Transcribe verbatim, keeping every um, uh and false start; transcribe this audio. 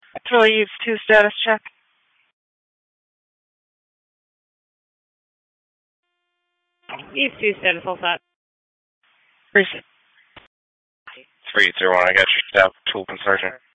It's really Eve two status check. Eve two status all set. Receive. three zero one, I got you. Staff, tool conversion.